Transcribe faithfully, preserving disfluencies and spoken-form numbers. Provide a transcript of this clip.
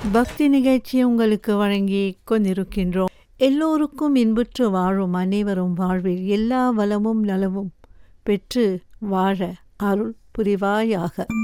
பக்தி நிகழ்ச்சி உங்களுக்கு வழங்கி கொண்டிருக்கின்றோம். எல்லோருக்கும் இன்புற்று வாழும் அனைவரும் வாழ்வில் எல்லா வளமும் நலமும் பெற்று வாழ அருள் புரிவாயாக.